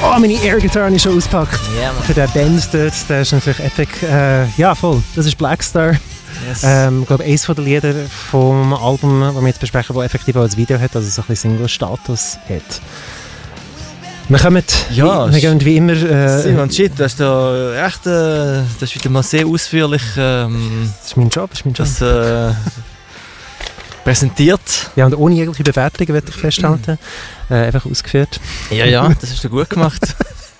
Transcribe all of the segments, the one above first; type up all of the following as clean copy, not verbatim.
Oh, meine Air-Gitarre ist schon ausgepackt. Ja, Mann. Für den Band dort, der ist natürlich epic. Ja, voll. Das ist Blackstar. Yes. Ich glaube, eines der Lieder vom Album, das wir jetzt besprechen, das effektiv auch ein Video hat, also so ein bisschen Single-Status hat. Wir kommen, Ja, wir gehen wie immer... Simon, shit, du hast da echt, das ist wieder mal sehr ausführlich das ist mein Job, das präsentiert. Ja, und ohne jegliche Bewertungen, würde ich festhalten. Einfach ausgeführt. Ja, das hast du gut gemacht.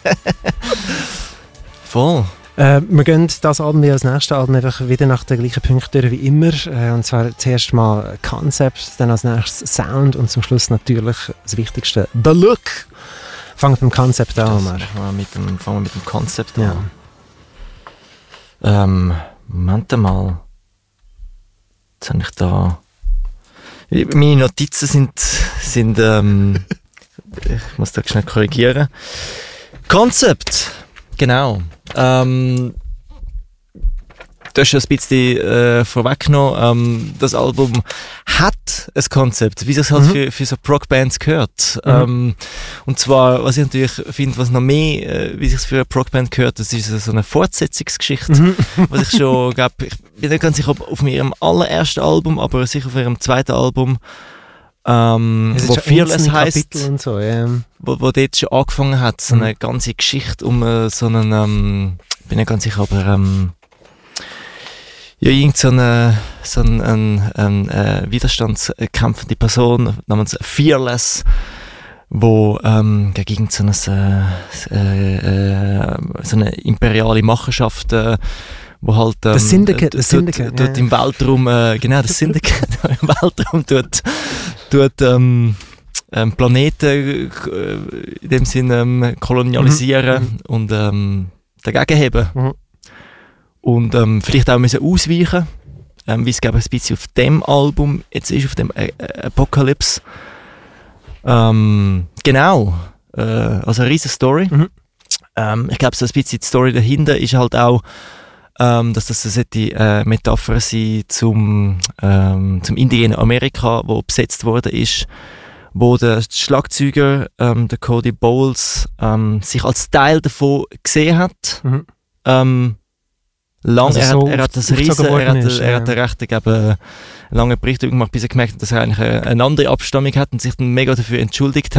Voll. Wir gehen das Album wie als nächstes Album einfach wieder nach den gleichen Punkten durch wie immer. Und zwar zuerst mal Concept, dann als nächstes Sound und zum Schluss natürlich das Wichtigste, The Look. Fangen wir mit dem Konzept an, Omar. Fangen wir mit dem Konzept Ja. an. Moment mal. Jetzt habe ich da... Meine Notizen sind ich muss da schnell korrigieren. Konzept, genau. Du hast schon ein bisschen vorweggenommen. Das Album hat ein Konzept, wie das halt für so Prog-Bands gehört. Und zwar, was ich natürlich finde, was noch mehr, wie sich für eine Prog-Band gehört, das ist so eine Fortsetzungsgeschichte. Was ich schon, ich bin nicht ganz sicher, ob auf ihrem allerersten Album, aber sicher auf ihrem zweiten Album, wo Fearless heisst, und so, ja. wo dort schon angefangen hat, so eine ganze Geschichte um so einen, bin nicht ganz sicher, aber ja, irgend so eine widerstandskämpfende Person namens Fearless, wo gegen so eine imperiale Machenschaft, wo halt das Syndicate, dort im Weltraum, genau, das Syndicate im Weltraum tut Planeten in dem Sinn kolonialisieren und dagegen heben. Und vielleicht auch müssen ausweichen, wie es ein bisschen auf dem Album jetzt ist, auf dem Apocalypse. Genau, also eine riesen Story. Ich glaube, so ein bisschen die Story dahinter ist halt auch, dass das solche Metapher sein zum indigenen Amerika, wo besetzt worden ist, wo der Schlagzeuger, der Cody Bowles, sich als Teil davon gesehen hat. Lang, Also er hat einen recht langen Bericht gemacht, bis er gemerkt hat, dass er eigentlich eine andere Abstammung hat und sich dann mega dafür entschuldigt